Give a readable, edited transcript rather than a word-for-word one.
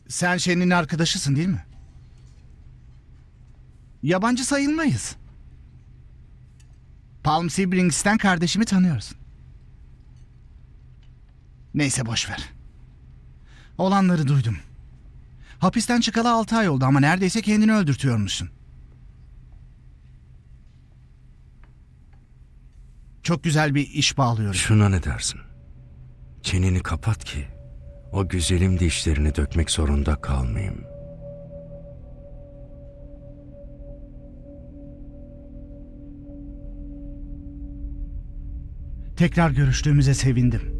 Sen Shen'in arkadaşısın değil mi? Yabancı sayılmayız. Palm Springs'ten kardeşimi tanıyorsun. Neyse boş ver. Olanları duydum. Hapisten çıkalı 6 ay oldu ama neredeyse kendini öldürtüyormuşsun. Çok güzel bir iş bağlıyorum. Şuna ne dersin? Çeneni kapat ki o güzelim dişlerini dökmek zorunda kalmayayım. Tekrar görüştüğümüze sevindim.